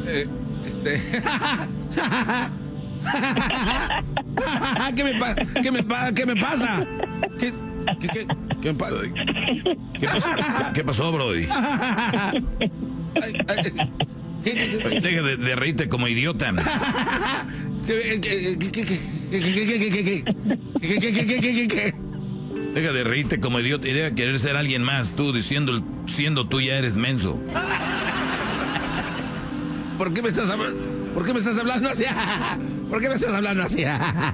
¿Qué me pasa? ¿Qué me pasa? ¿Qué pasó, Brody? Deja de reírte como idiota. Deja de reírte como idiota y deja querer ser alguien más, tú siendo tú ya eres menso. ¿Por qué me estás hablando así? ¿Por qué me estás hablando así?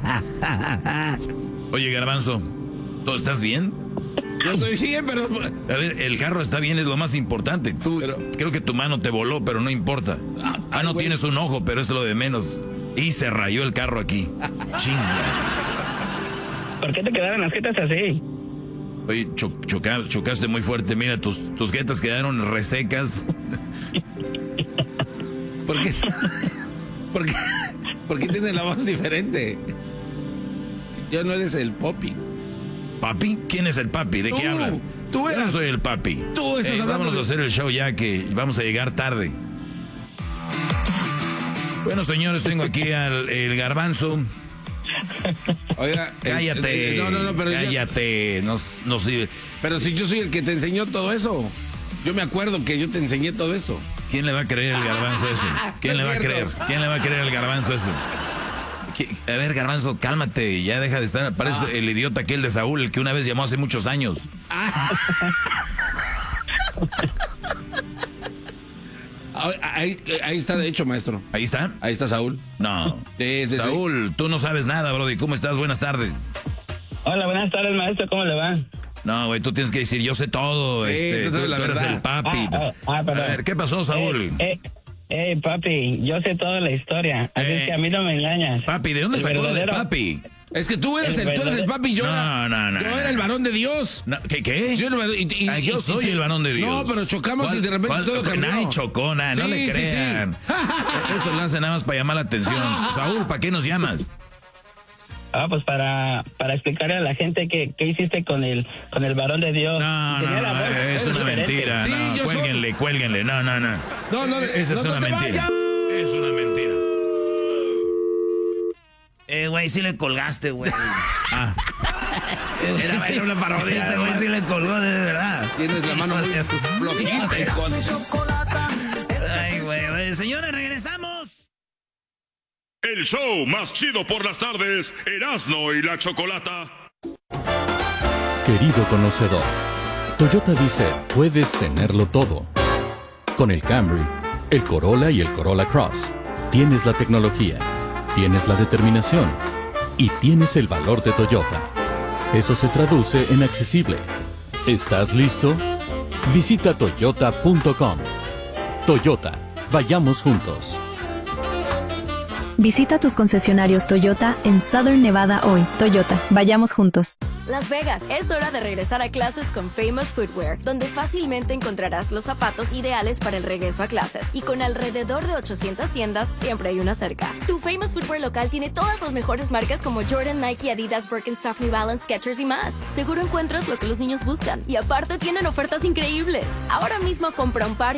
Oye, Garbanzo, ¿tú estás bien? Yo estoy bien, pero... A ver, el carro está bien, es lo más importante. Creo que tu mano te voló, pero no importa. No tienes un ojo, pero es lo de menos. Y se rayó el carro aquí. Chinga. ¿Por qué te quedaron las jetas así? Oye, chocaste muy fuerte. Mira, tus jetas quedaron resecas. ¿Por qué tienes la voz diferente? Ya no eres el Poppy. ¿Papi? ¿Quién es el papi? ¿De qué hablas? Tú eras. Yo no soy el papi. Tú estás hablando. Vámonos a hacer el show ya que vamos a llegar tarde. Bueno, señores, tengo aquí el Garbanzo. Oiga, cállate. No, pero cállate. No sirve. Pero si yo soy el que te enseñó todo eso. Yo me acuerdo que yo te enseñé todo esto. ¿Quién le va a creer el Garbanzo eso? ¿Quién le va a creer? ¿Quién le va a creer el Garbanzo eso? A ver, Garbanzo, cálmate, ya deja de estar. Parece el idiota aquel de Saúl, el que una vez llamó hace muchos años. Ahí está, de hecho, maestro. ¿Ahí está? Ahí está Saúl. No. Sí. Saúl, tú no sabes nada, Brody. ¿Cómo estás? Buenas tardes. Hola, buenas tardes, maestro. ¿Cómo le va? No, güey, tú tienes que decir, yo sé todo. Sí, tú eres el papi. A ver, ¿qué pasó, Saúl? Papi, yo sé toda la historia. Así es que a mí no me engañas. Papi, ¿de dónde sacó de papi? Es que tú eres el papi y yo era el varón de Dios. No, ¿Qué? Yo soy el varón de Dios. No, pero chocamos y de repente todo cambió. Nadie chocó, no le crean. Eso lo hace nada más para llamar la atención. Saúl, ¿para qué nos llamas? Pues para explicarle a la gente qué hiciste con el varón de Dios. No, es una mentira. Sí, Cuélguenle. No. Esa es una mentira. Es una mentira. Güey, sí le colgaste, güey. Era una parodia, güey, sí le colgó, de verdad. Tienes la mano muy flojita, hijo. Ay, güey. Señores, regresamos. El show más chido por las tardes, Erasmo y la Chocolata. Querido conocedor, Toyota dice, puedes tenerlo todo. Con el Camry, el Corolla y el Corolla Cross, tienes la tecnología, tienes la determinación y tienes el valor de Toyota. Eso se traduce en accesible. ¿Estás listo? Visita toyota.com. Toyota, vayamos juntos. Visita tus concesionarios Toyota en Southern Nevada hoy. Toyota, vayamos juntos. Las Vegas, es hora de regresar a clases con Famous Footwear, donde fácilmente encontrarás los zapatos ideales para el regreso a clases. Y con alrededor de 800 tiendas, siempre hay una cerca. Tu Famous Footwear local tiene todas las mejores marcas como Jordan, Nike, Adidas, Birkenstock, New Balance, Skechers y más. Seguro encuentras lo que los niños buscan. Y aparte tienen ofertas increíbles. Ahora mismo compra un par